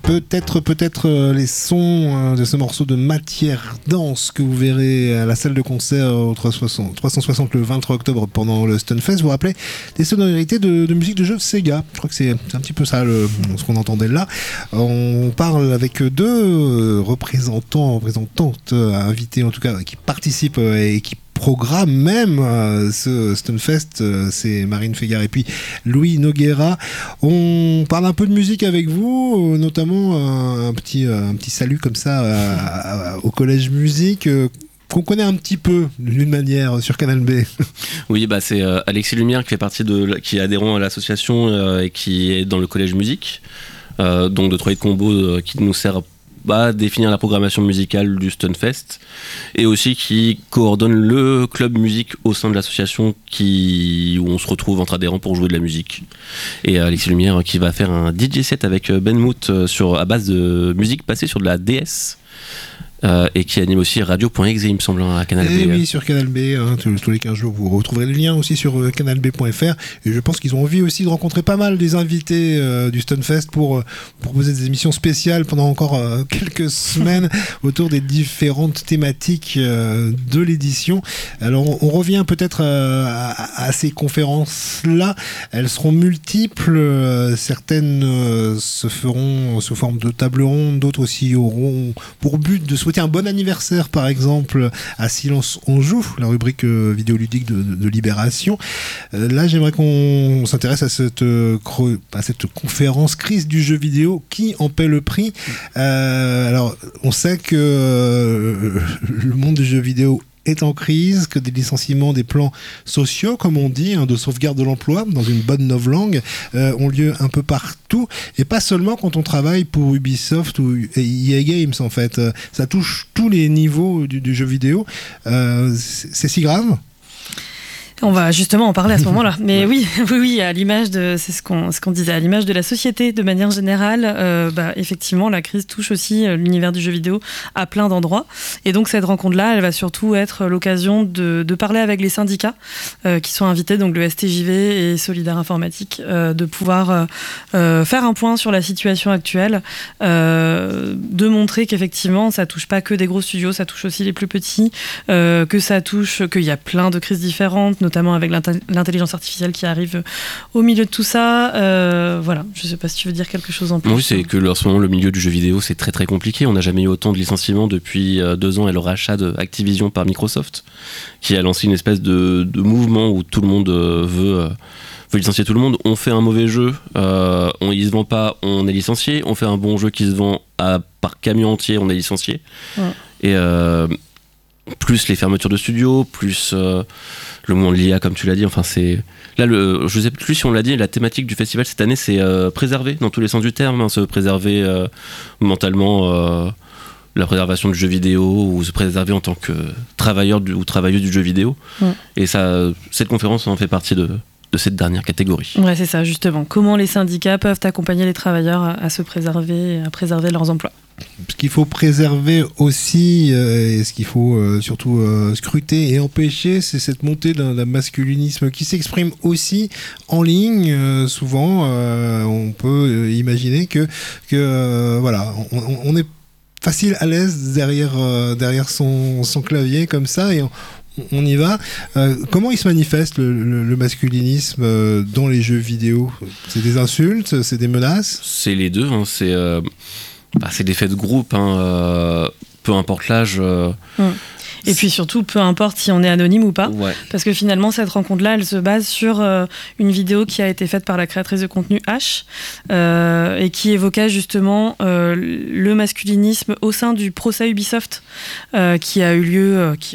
peut-être les sons de ce morceau de Matière Danse que vous verrez à la salle de concert au 360 le 23 octobre pendant le Stunfest. Vous rappelez des sonorités de musique de jeu Sega. Je crois que c'est un petit peu ça ce qu'on entendait là. On parle avec deux représentantes invités en tout cas qui participent et qui programme même ce Stunfest, c'est Marine Fégard et puis Louis Noguera. On parle un peu de musique avec vous, notamment un petit salut comme ça au collège musique qu'on connaît un petit peu d'une manière sur Canal B. Oui, c'est Alexis Lumière qui fait partie qui est adhérent à l'association et qui est dans le collège musique, donc de Troyes de Combo qui nous sert définir la programmation musicale du Stunfest et aussi qui coordonne le club musique au sein de l'association où on se retrouve entre adhérents pour jouer de la musique. Et Alexis Lumière qui va faire un DJ set avec Ben Mout à base de musique passée sur de la DS. Et qui anime aussi radio.exe il me semble à Canal B. Oui, sur Canal B, tous les 15 jours vous retrouverez le lien aussi sur canalb.fr et je pense qu'ils ont envie aussi de rencontrer pas mal des invités du Stunfest pour proposer des émissions spéciales pendant encore quelques semaines autour des différentes thématiques de l'édition. Alors on revient peut-être à ces conférences-là, elles seront multiples, certaines se feront sous forme de table ronde, d'autres aussi auront pour but de souhaiter un bon anniversaire par exemple à Silence on joue, la rubrique vidéoludique de Libération. Là j'aimerais qu'on s'intéresse à cette conférence crise du jeu vidéo, qui en paie le prix. Alors on sait que le monde du jeu vidéo est en crise, que des licenciements, des plans sociaux, comme on dit, de sauvegarde de l'emploi, dans une bonne novlangue, ont lieu un peu partout, et pas seulement quand on travaille pour Ubisoft ou EA Games, en fait. Ça touche tous les niveaux du jeu vidéo. C'est si grave ? On va justement en parler à ce moment-là. Mais oui, à l'image c'est ce qu'on disait, à l'image de la société de manière générale, effectivement, la crise touche aussi l'univers du jeu vidéo à plein d'endroits. Et donc cette rencontre-là, elle va surtout être l'occasion de parler avec les syndicats qui sont invités, donc le STJV et Solidaire Informatique, de pouvoir faire un point sur la situation actuelle, de montrer qu'effectivement, ça touche pas que des gros studios, ça touche aussi les plus petits, qu'il y a plein de crises différentes, notamment avec l'intelligence artificielle qui arrive au milieu de tout ça. Voilà, je sais pas si tu veux dire quelque chose en plus. Oui, c'est que en ce moment, le milieu du jeu vidéo, c'est très très compliqué. On n'a jamais eu autant de licenciements depuis 2 ans et le rachat d'Activision par Microsoft, qui a lancé une espèce de mouvement où tout le monde veut licencier tout le monde. On fait un mauvais jeu, il se vend pas, on est licencié. On fait un bon jeu qui se vend par camion entier, on est licencié. Ouais. Et plus les fermetures de studios, plus le monde de l'IA, comme tu l'as dit. Enfin, c'est là, je sais plus si on l'a dit, la thématique du festival cette année, c'est préserver dans tous les sens du terme, se préserver mentalement, la préservation du jeu vidéo, ou se préserver en tant que travailleur ou travailleuse du jeu vidéo. Ouais. Et ça, cette conférence en fait partie de cette dernière catégorie. Ouais, c'est ça, justement. Comment les syndicats peuvent accompagner les travailleurs à se préserver, à préserver leurs emplois. Ce qu'il faut préserver aussi, et ce qu'il faut surtout scruter et empêcher, c'est cette montée d'un masculinisme qui s'exprime aussi en ligne. Souvent, on peut imaginer que voilà, on est facile à l'aise derrière son clavier comme ça, et on y va. Comment il se manifeste le masculinisme dans les jeux vidéo ? C'est des insultes, c'est des menaces ? C'est les deux, c'est des faits de groupe, peu importe l'âge. Et puis surtout, peu importe si on est anonyme ou pas, ouais. Parce que finalement, cette rencontre-là, elle se base sur une vidéo qui a été faite par la créatrice de contenu H, et qui évoquait justement le masculinisme au sein du procès Ubisoft, qui a eu lieu, il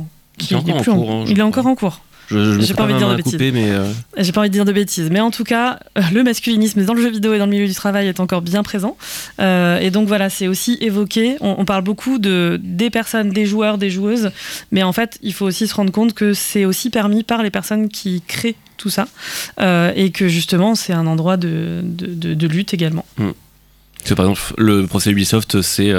est encore en cours. J'ai pas envie de dire de bêtises. J'ai pas envie de dire de bêtises. Mais en tout cas, le masculinisme dans le jeu vidéo et dans le milieu du travail est encore bien présent. Et donc voilà, c'est aussi évoqué. On parle beaucoup des personnes, des joueurs, des joueuses. Mais en fait, il faut aussi se rendre compte que c'est aussi permis par les personnes qui créent tout ça. Et que justement, c'est un endroit de lutte également. C'est, par exemple, le procès Ubisoft, c'est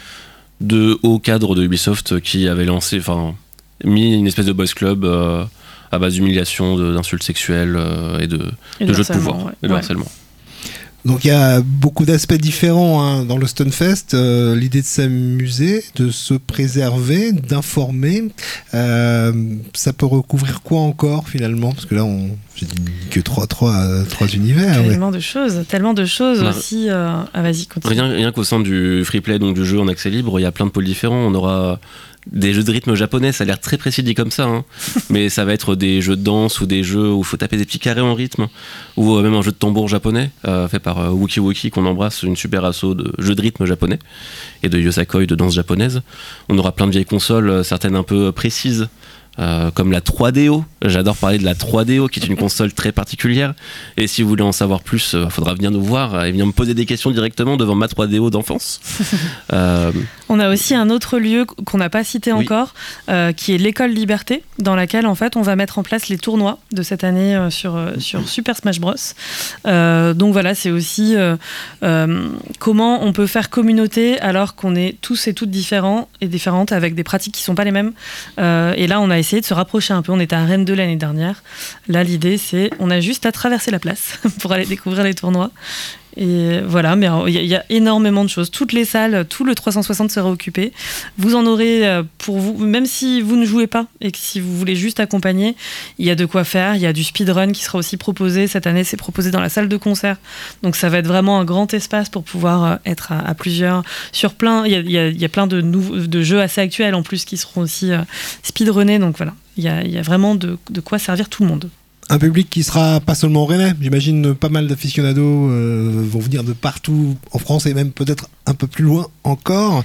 2 hauts cadres de Ubisoft qui avaient mis une espèce de boys club à base d'humiliation, d'insultes sexuelles et de jeux de pouvoir, et de harcèlement. Donc il y a beaucoup d'aspects différents dans le Stunfest. L'idée de s'amuser, de se préserver, d'informer, ça peut recouvrir quoi encore finalement? Parce que là, j'ai dit que trois univers. Tellement de choses aussi. Vas-y, continue. Rien qu'au sein du free play, donc du jeu en accès libre, il y a plein de pôles différents. On aura des jeux de rythme japonais, ça a l'air très précis dit comme ça, hein. Mais ça va être des jeux de danse ou des jeux où il faut taper des petits carrés en rythme, ou même un jeu de tambour japonais fait par Wookie Woki, qu'on embrasse, une super asso de jeux de rythme japonais et de yosakoi, de danse japonaise. On aura plein de vieilles consoles, certaines un peu précises, comme la 3DO. J'adore parler de la 3DO, qui est une console très particulière, et si vous voulez en savoir plus, il faudra venir nous voir et venir me poser des questions directement devant ma 3DO d'enfance. On a aussi un autre lieu qu'on n'a pas cité encore, qui est l'école Liberté, dans laquelle en fait on va mettre en place les tournois de cette année sur Super Smash Bros. Donc voilà, c'est aussi comment on peut faire communauté alors qu'on est tous et toutes différents et différentes, avec des pratiques qui ne sont pas les mêmes. Et là on a essayé de se rapprocher un peu. On était à Rennes 2 l'année dernière. Là l'idée c'est on a juste à traverser la place pour aller découvrir les tournois. Et voilà, mais il y a énormément de choses. Toutes les salles, tout le 360 sera occupé. Vous en aurez pour vous, même si vous ne jouez pas et que si vous voulez juste accompagner, il y a de quoi faire. Il y a du speedrun qui sera aussi proposé. Cette année, c'est proposé dans la salle de concert. Donc ça va être vraiment un grand espace pour pouvoir être à plusieurs sur plein. Il y a plein de jeux assez actuels en plus qui seront aussi speedrunnés. Donc voilà, il y a vraiment de quoi servir tout le monde. Un public qui sera pas seulement rennais. J'imagine pas mal d'aficionados vont venir de partout en France et même peut-être un peu plus loin encore.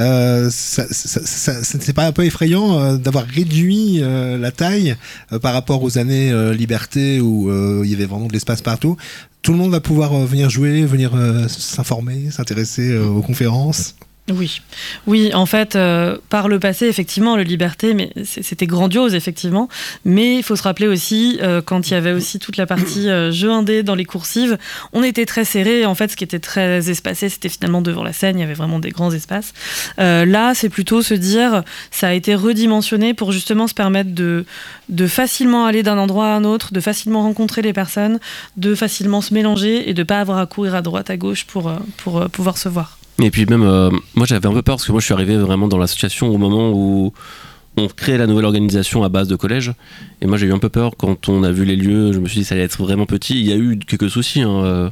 C'est pas un peu effrayant d'avoir réduit la taille par rapport aux années Liberté où il y avait vraiment de l'espace partout? Tout le monde va pouvoir venir jouer, venir s'informer, s'intéresser aux conférences. Oui, en fait, par le passé, effectivement, le Liberté, mais c'était grandiose, effectivement. Mais il faut se rappeler aussi, quand il y avait aussi toute la partie jeu indé dans les coursives, on était très serré. En fait, ce qui était très espacé, c'était finalement devant la scène. Il y avait vraiment des grands espaces. Là, c'est plutôt se dire, ça a été redimensionné pour justement se permettre de facilement aller d'un endroit à un autre, de facilement rencontrer les personnes, de facilement se mélanger et de ne pas avoir à courir à droite, à gauche pour pouvoir se voir. Et puis même, moi j'avais un peu peur parce que moi je suis arrivé vraiment dans l'association au moment où on crée la nouvelle organisation à base de collège. Et moi j'ai eu un peu peur quand on a vu les lieux, je me suis dit ça allait être vraiment petit. Il y a eu quelques soucis,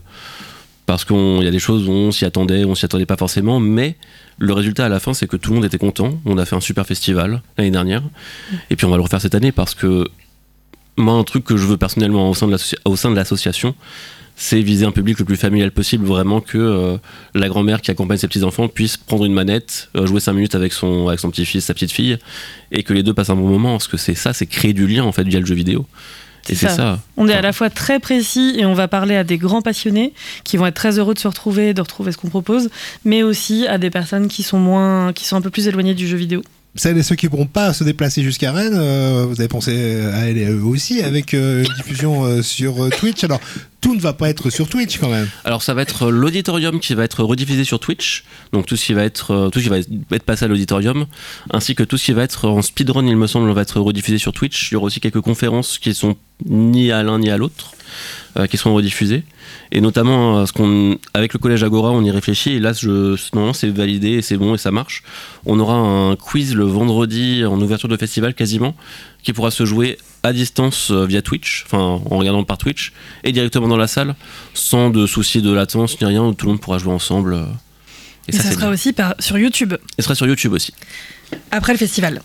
parce qu'il y a des choses où on s'y attendait pas forcément, mais le résultat à la fin c'est que tout le monde était content. On a fait un super festival l'année dernière. Et puis on va le refaire cette année parce que moi un truc que je veux personnellement au sein de l'association, c'est viser un public le plus familial possible, vraiment que la grand-mère qui accompagne ses petits-enfants puisse prendre une manette, jouer 5 minutes avec son petit-fils, sa petite-fille, et que les deux passent un bon moment, parce que c'est créer du lien en fait via le jeu vidéo. Et c'est ça. On est à la fois très précis et on va parler à des grands passionnés qui vont être très heureux de se retrouver, de retrouver ce qu'on propose, mais aussi à des personnes qui sont un peu plus éloignées du jeu vidéo. Celles et ceux qui ne pourront pas se déplacer jusqu'à Rennes, vous avez pensé à elles aussi avec une diffusion sur Twitch. Alors, tout ne va pas être sur Twitch quand même. Alors, ça va être l'auditorium qui va être rediffusé sur Twitch. Donc, tout ce qui va être passé à l'auditorium, ainsi que tout ce qui va être en speedrun, il me semble, va être rediffusé sur Twitch. Il y aura aussi quelques conférences qui sont ni à l'un ni à l'autre, qui seront rediffusées. Et notamment, avec le collège Agora, on y réfléchit. Et là, normalement, c'est validé et c'est bon et ça marche. On aura un quiz le vendredi en ouverture de festival quasiment, qui pourra se jouer à distance via Twitch, enfin en regardant par Twitch, et directement dans la salle, sans de soucis de latence ni rien, où tout le monde pourra jouer ensemble. Et ça sera aussi sur YouTube. Et ça sera sur YouTube aussi. Après le festival.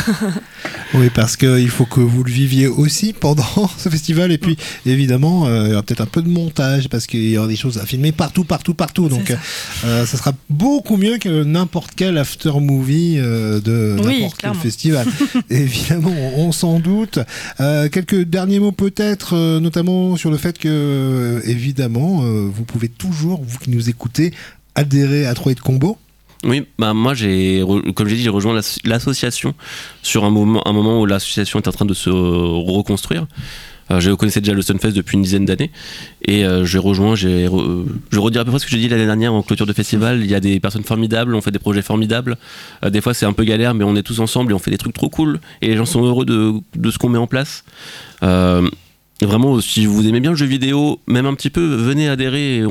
Oui, parce qu'il faut que vous le viviez aussi pendant ce festival. Et puis, évidemment, il y aura peut-être un peu de montage parce qu'il y aura des choses à filmer partout. Donc, ça sera beaucoup mieux que n'importe quel after-movie de n'importe quel festival. Évidemment, on s'en doute. Quelques derniers mots peut-être, notamment sur le fait que, évidemment, vous pouvez toujours, vous qui nous écoutez, adhérer à 3 de Combo. Oui, bah moi comme j'ai dit, j'ai rejoint l'association sur un moment où l'association est en train de se reconstruire. Je connaissais déjà le Stunfest depuis une dizaine d'années et je redirai à peu près ce que j'ai dit l'année dernière en clôture de festival. Il y a des personnes formidables, on fait des projets formidables. Des fois c'est un peu galère, mais on est tous ensemble et on fait des trucs trop cool et les gens sont heureux de ce qu'on met en place. Vraiment, si vous aimez bien le jeu vidéo, même un petit peu, venez adhérer. On est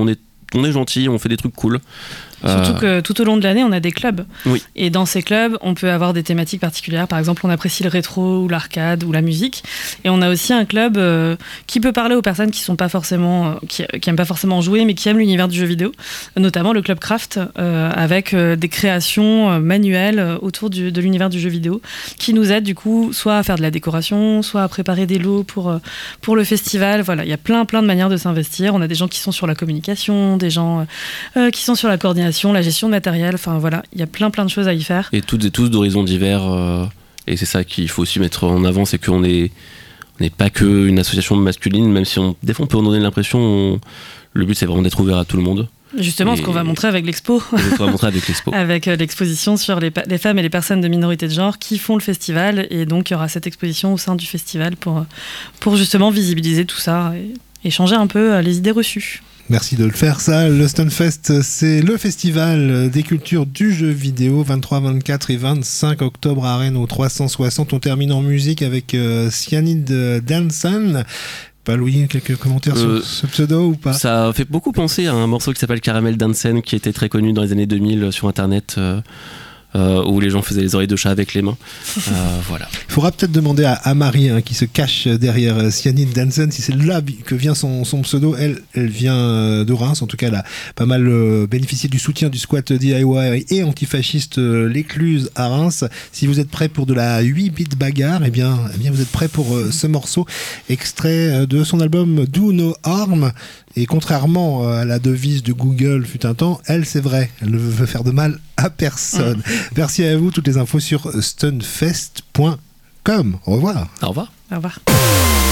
on est gentil, on fait des trucs cool. Surtout que tout au long de l'année, on a des clubs. Oui. Et dans ces clubs, on peut avoir des thématiques particulières. Par exemple, on apprécie le rétro ou l'arcade ou la musique. Et on a aussi un club qui peut parler aux personnes qui sont pas forcément, qui aiment pas forcément jouer, mais qui aiment l'univers du jeu vidéo. Notamment le club Craft, avec des créations manuelles autour de l'univers du jeu vidéo, qui nous aident du coup soit à faire de la décoration, soit à préparer des lots pour le festival. Voilà, il y a plein de manières de s'investir. On a des gens qui sont sur la communication, des gens qui sont sur la coordination, la gestion de matériel, enfin voilà, il y a plein de choses à y faire. Et toutes et tous d'horizons divers, et c'est ça qu'il faut aussi mettre en avant, c'est qu'on n'est pas qu'une association masculine, même si des fois on peut en donner l'impression, le but c'est vraiment d'être ouvert à tout le monde. Justement, ce qu'on va montrer avec l'expo. Avec l'exposition sur les femmes et les personnes de minorité de genre qui font le festival, et donc il y aura cette exposition au sein du festival pour justement visibiliser tout ça et changer un peu les idées reçues. Merci de le faire, ça. Le Stunfest, c'est le festival des cultures du jeu vidéo, 23, 24 et 25 octobre à Rennes au 360. On termine en musique avec Cyanide Dancing. Pas Louis, quelques commentaires sur ce pseudo ou pas? Ça fait beaucoup penser à un morceau qui s'appelle Caramel Dancing, qui était très connu dans les années 2000 sur Internet. Où les gens faisaient les oreilles de chat avec les mains. Voilà. Il faudra peut-être demander à Marie, qui se cache derrière Cyanide Dansen, si c'est là que vient son pseudo. Elle vient de Reims, en tout cas elle a pas mal bénéficié du soutien du squat DIY et antifasciste l'Écluse à Reims. Si vous êtes prêts pour de la 8-bit bagarre, eh bien vous êtes prêts pour ce morceau, extrait de son album Do No Harm. Et contrairement à la devise de Google fut un temps, elle, c'est vrai, elle ne veut faire de mal à personne. Merci à vous, toutes les infos sur stunfest.com. Au revoir. Au revoir. Au revoir.